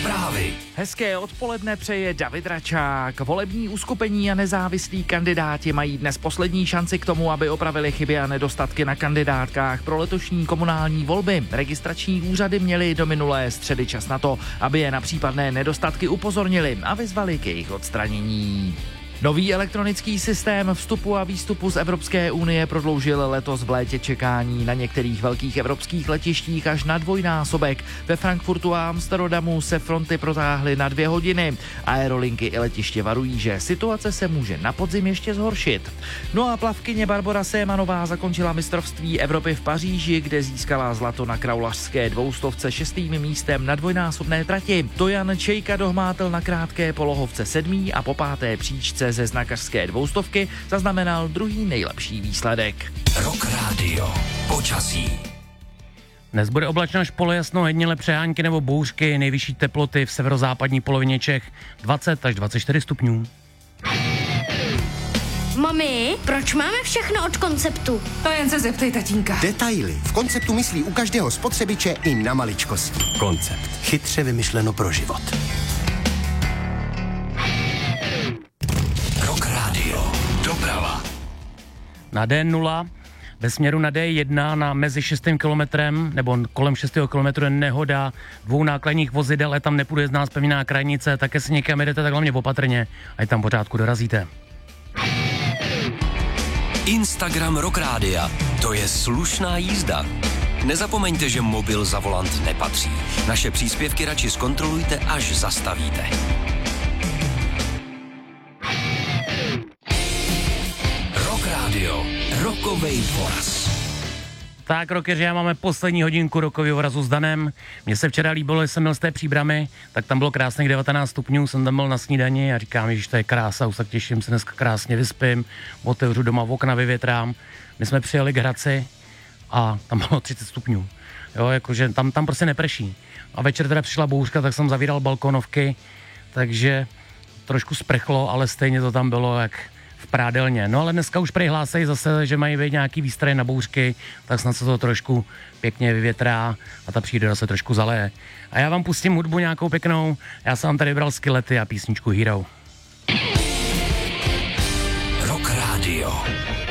Zprávy. Hezké odpoledne přeje David Račák. Volební uskupení a nezávislí kandidáti mají dnes poslední šanci k tomu, aby opravili chyby a nedostatky na kandidátkách pro letošní komunální volby. Registrační úřady měly do minulé středy čas na to, aby je na případné nedostatky upozornili a vyzvali k jejich odstranění. Nový elektronický systém vstupu a výstupu z Evropské unie prodloužil letos v létě čekání na některých velkých evropských letištích až na dvojnásobek. Ve Frankfurtu a Amsterdamu se fronty protáhly na 2 hodiny. Aerolinky i letiště varují, že situace se může na podzim ještě zhoršit. No a plavkyně Barbora Sémanová zakončila mistrovství Evropy v Paříži, kde získala zlato na kraulařské 200 6. místem na dvojnásobné trati. Tojan Čejka dohmátl na krátké polohovce 7. a po 5. příčce ze znakařské 200 zaznamenal druhý nejlepší výsledek. Rock Radio. Počasí. Dnes bude oblačno až polojasno, hodně přehánky nebo bouřky, nejvyšší teploty v severozápadní polovině Čech 20 až 24 stupňů. Mami, proč máme všechno od Konceptu? To jen se zeptej tatínka. Detaily. V Konceptu myslí u každého spotřebiče i na maličkosti. Koncept. Chytře vymyšleno pro život. Rock Radio. Doprava. Na D0 ve směru na D1 na mezi 6. kilometrem nebo kolem 6. kilometru je nehoda 2 nákladních vozidel, tam nepůjde z nás pevná krajnice, také si někam jedete, tak hlavně opatrně, ať tam pořádku dorazíte. Instagram Rock Rádia. To je slušná jízda. Nezapomeňte, že mobil za volant nepatří. Naše příspěvky radši zkontrolujte, až zastavíte. Rock Radio. Rokovej voraz. Tak, rockeři, já máme poslední hodinku rokového vorazu s Danem. Mně se včera líbilo, že jsem měl z té Příbramy, tak tam bylo krásných 19 stupňů, jsem tam byl na snídani a říkám, že to je krása, už tak těším se, dneska krásně vyspím, otevřu doma okna, vyvětrám. My jsme přijeli k Hradci a tam bylo 30 stupňů. Jo, jakože tam prostě neprší. A večer teda přišla bouřka, tak jsem zavíral balkonovky, takže trošku sprchlo, ale stejně to tam bylo jak v prádelně. No ale dneska už prej hlásají zase, že mají být nějaký výstraje na bouřky, tak snad se to trošku pěkně vyvětrá a ta příroda se trošku zaleje. A já vám pustím hudbu nějakou pěknou, já jsem vám tady vybral Skilety a písničku Hero. Rock Radio.